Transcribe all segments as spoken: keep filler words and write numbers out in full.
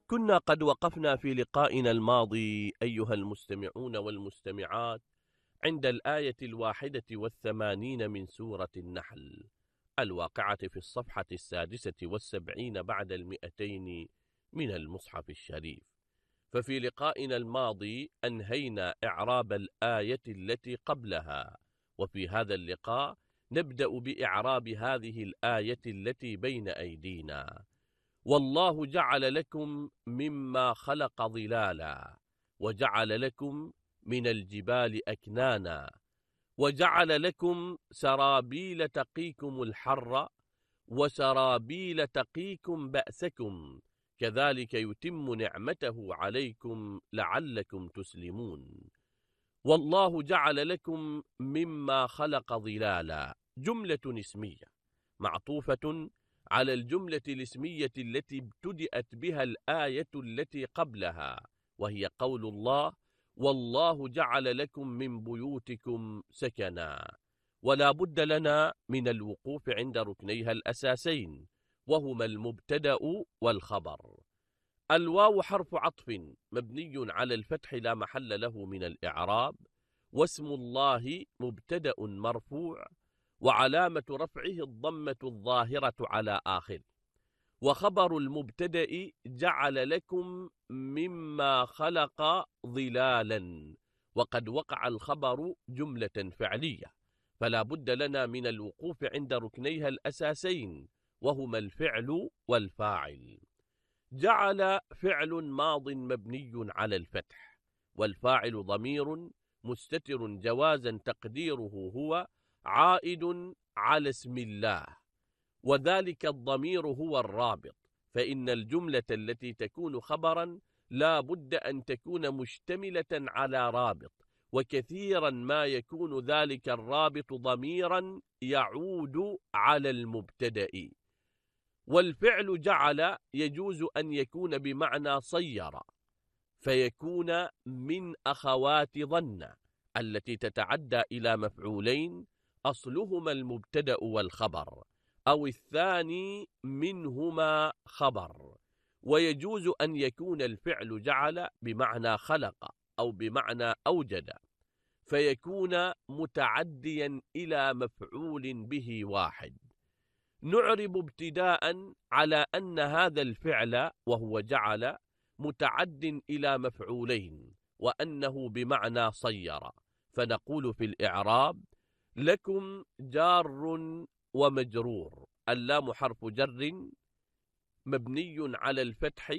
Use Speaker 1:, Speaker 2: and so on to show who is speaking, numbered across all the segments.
Speaker 1: كنا قد وقفنا في لقائنا الماضي أيها المستمعون والمستمعات عند الآية الواحدة والثمانين من سورة النحل الواقعة في الصفحة السادسة والسبعين بعد المئتين من المصحف الشريف. ففي لقائنا الماضي أنهينا إعراب الآية التي قبلها، وفي هذا اللقاء نبدأ بإعراب هذه الآية التي بين أيدينا. والله جعل لكم مما خلق ظلالا وجعل لكم من الجبال أكنانا وجعل لكم سرابيل تقيكم الحر وسرابيل تقيكم بأسكم كذلك يتم نعمته عليكم لعلكم تسلمون. والله جعل لكم مما خلق ظلالا جملة اسمية معطوفة على الجملة الاسمية التي ابتدأت بها الآية التي قبلها، وهي قول الله: والله جعل لكم من بيوتكم سكنا. ولا بد لنا من الوقوف عند ركنيها الأساسين، وهما المبتدأ والخبر. الواو حرف عطف مبني على الفتح لا محل له من الإعراب، واسم الله مبتدأ مرفوع وعلامة رفعه الضمة الظاهرة على آخره، وخبر المبتدأ جعل لكم مما خلق ظلالا، وقد وقع الخبر جملة فعلية، فلا بد لنا من الوقوف عند ركنيها الأساسين وهما الفعل والفاعل. جعل فعل ماض مبني على الفتح، والفاعل ضمير مستتر جوازا تقديره هو عائد على اسم الله، وذلك الضمير هو الرابط، فإن الجملة التي تكون خبرا لا بد أن تكون مشتملة على رابط، وكثيرا ما يكون ذلك الرابط ضميرا يعود على المبتدأ. والفعل جعل يجوز أن يكون بمعنى صير، فيكون من أخوات ظن التي تتعدى إلى مفعولين أصلهما المبتدأ والخبر، أو الثاني منهما خبر. ويجوز أن يكون الفعل جعل بمعنى خلق أو بمعنى أوجد، فيكون متعديا إلى مفعول به واحد. نعرب ابتداء على أن هذا الفعل وهو جعل متعد إلى مفعولين، وأنه بمعنى صير، فنقول في الإعراب: لكم جار ومجرور. اللام حرف جر مبني على الفتح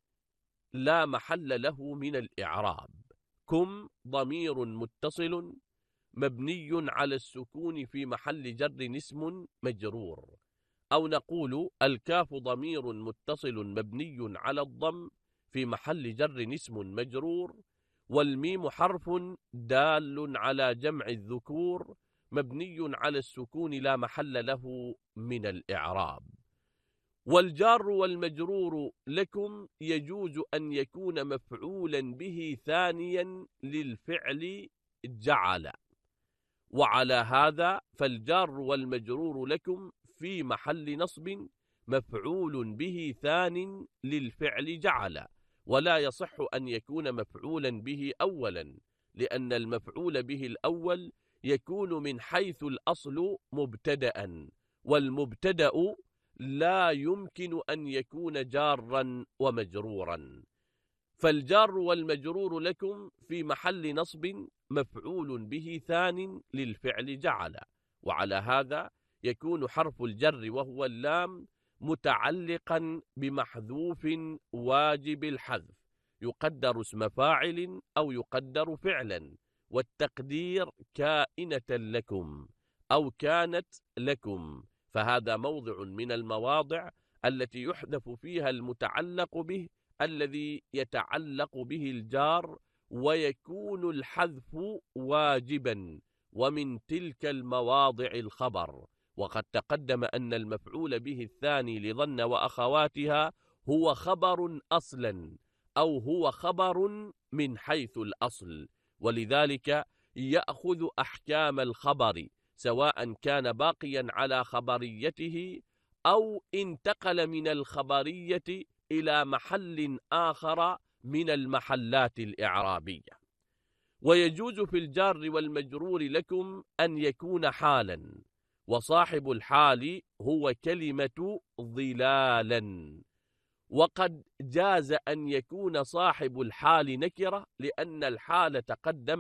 Speaker 1: لا محل له من الإعراب. كم ضمير متصل مبني على السكون في محل جر اسم مجرور. أو نقول الكاف ضمير متصل مبني على الضم في محل جر اسم مجرور. والميم حرف دال على جمع الذكور مبني على السكون لا محل له من الإعراب. والجار والمجرور لكم يجوز أن يكون مفعولا به ثانيا للفعل جعل، وعلى هذا فالجار والمجرور لكم في محل نصب مفعول به ثان للفعل جعل، ولا يصح أن يكون مفعولا به أولا، لأن المفعول به الأول يكون من حيث الأصل مبتدأ، والمبتدأ لا يمكن أن يكون جارا ومجرورا. فالجار والمجرور لكم في محل نصب مفعول به ثان للفعل جعل، وعلى هذا يكون حرف الجر وهو اللام متعلقا بمحذوف واجب الحذف، يقدر اسم فاعل أو يقدر فعلا، والتقدير كائنة لكم أو كانت لكم، فهذا موضع من المواضع التي يحذف فيها المتعلق به الذي يتعلق به الجار، ويكون الحذف واجبا، ومن تلك المواضع الخبر. وقد تقدم أن المفعول به الثاني لظن وأخواتها هو خبر أصلا، أو هو خبر من حيث الأصل، ولذلك يأخذ أحكام الخبر سواء كان باقيا على خبريته أو انتقل من الخبرية إلى محل آخر من المحلات الإعرابية. ويجوز في الجار والمجرور لكم أن يكون حالا، وصاحب الحال هو كلمة ظلالا. وقد جاز أن يكون صاحب الحال نكرة، لأن الحال تقدم